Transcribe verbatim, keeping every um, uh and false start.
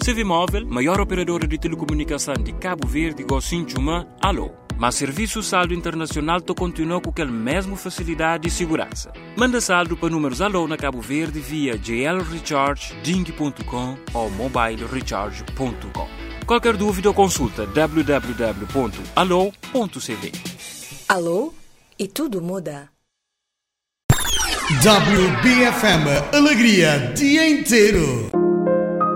Civimóvel, maior operadora de telecomunicação de Cabo Verde, Gocinchuma, Alô. Mas serviço saldo internacional to continua com aquela mesma facilidade e segurança. Manda saldo para números Alô na Cabo Verde via j l recharge ding ponto com ou mobile recharge ponto com. Qualquer dúvida ou consulta w w w ponto alô ponto c v. Alô? E tudo muda. W B F M Alegria dia inteiro.